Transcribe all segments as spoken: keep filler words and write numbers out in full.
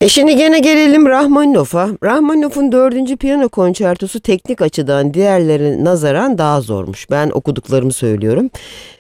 E şimdi gene gelelim Rahmaninov'a. Rahmaninov'un dördüncü piyano konçertosu teknik açıdan diğerlerine nazaran daha zormuş. Ben okuduklarımı söylüyorum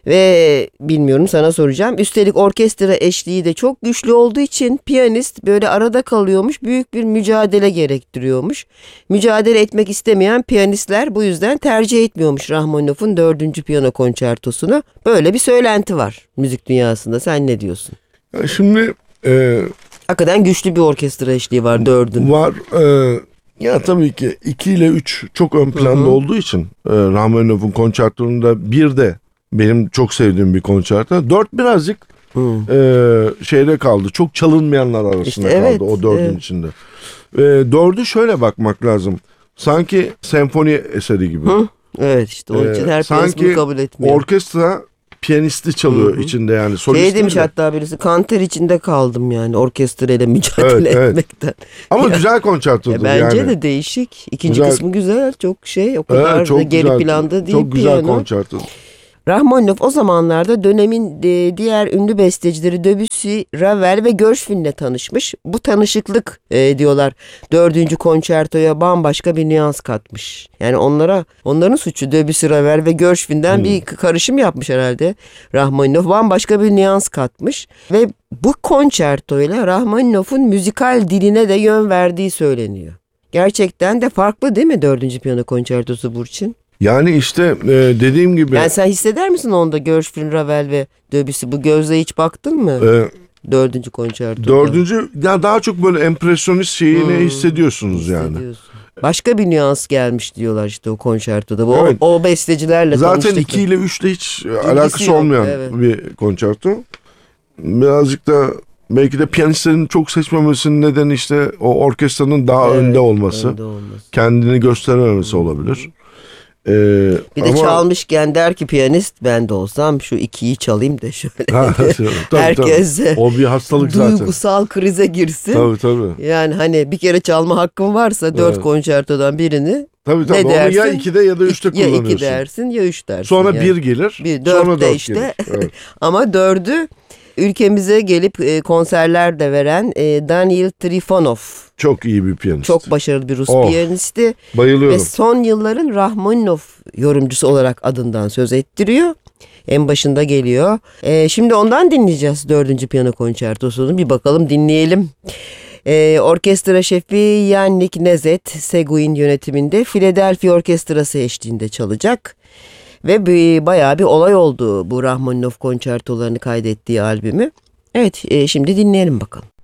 ve bilmiyorum, sana soracağım. Üstelik orkestra eşliği de çok güçlü olduğu için piyanist böyle arada kalıyormuş, büyük bir mücadele gerektiriyormuş. Mücadele etmek istemeyen piyanistler bu yüzden tercih etmiyormuş Rahmaninov'un dördüncü piyano konçertosunu. Böyle bir söylenti var müzik dünyasında. Sen ne diyorsun? Ya şimdi... E... Hakikaten güçlü bir orkestra eşliği var dördün. Var. E, ya tabii ki iki ile üç çok ön planda, hı hı, olduğu için e, Rahmaninov'un konçertonunda bir de benim çok sevdiğim bir konçerto. Dört birazcık e, şeyde kaldı. Çok çalınmayanlar arasında işte, kaldı, evet, o dördün evet. içinde. E, dördü şöyle bakmak lazım. Sanki senfoni eseri gibi. Hı? Evet, işte onun için her piyanist bunu kabul etmiyor. Orkestra piyanisti çalıyor, hı hı, içinde yani. Şey demiş de. Hatta birisi, kanter içinde kaldım yani orkestrayla mücadele evet, etmekten. Evet. Ama ya, güzel konçertodur bence yani. Bence de değişik. İkinci güzel. kısmı güzel, çok şey, o kadar evet, da geri güzel, planda değil. Çok güzel konçerto. Rahmaninov o zamanlarda dönemin diğer ünlü bestecileri Debussy, Ravel ve Gershwin'le tanışmış. Bu tanışıklık e, diyorlar dördüncü konçertoya bambaşka bir nüans katmış. Yani onlara, onların suçu Debussy, Ravel ve Gershwin'den hmm. bir karışım yapmış herhalde. Rahmaninov bambaşka bir nüans katmış ve bu konçertoyla Rahmaninov'un müzikal diline de yön verdiği söyleniyor. Gerçekten de farklı değil mi dördüncü piyano konçertosu Burçin? Yani işte e, dediğim gibi. Yani sen hisseder misin onda Gershwin, Ravel ve Debussy? Bu gözle hiç baktın mı? Ee, Dördüncü konçertoda. Dördüncü, ya daha çok böyle empresyonist şeyini hmm, hissediyorsunuz, hissediyorsun. Yani. Başka bir nüans gelmiş diyorlar işte o konçertoda. O, evet. o bestecilerle zaten tanıştık. iki ile üçle hiç İlgisi alakası yok, olmayan evet. bir konçerto. Birazcık da belki de piyanistlerin çok seçmemesinin nedeni işte o orkestranın daha evet, önde olması. Önde olması. Kendini gösterememesi hmm. olabilir. Ee, bir de ama... çalmışken der ki piyanist, ben de olsam şu ikiyi çalayım da şöyle. Ha, tabii, herkes tabii. O bir hastalık zaten. Duygusal krize girsin. Tabii tabii. Yani hani bir kere çalma hakkın varsa dört evet. konçertodan birini tabii, tabii. Ne dersin? Onu ya ikide ya da üçte kullanıyorsun. Ya iki dersin ya üç dersin. Sonra yani. bir gelir. Bir, dörtte sonra dört işte. gelir. Evet. Ama dördü ülkemize gelip e, konserler de veren e, Daniil Trifonov. Çok iyi bir piyanist. Çok başarılı bir Rus oh, piyanisti. Bayılıyorum. Ve son yılların Rahmaninov yorumcusu olarak adından söz ettiriyor. En başında geliyor. E, şimdi ondan dinleyeceğiz dördüncü piyano konçertosunu. Bir bakalım, dinleyelim. E, orkestra şefi Yannick Nézet-Séguin yönetiminde Philadelphia Orkestrası eşliğinde çalacak. Ve bir, bayağı bir olay oldu bu Rahmaninov konçertolarını kaydettiği albümü. Evet, e, şimdi dinleyelim bakalım.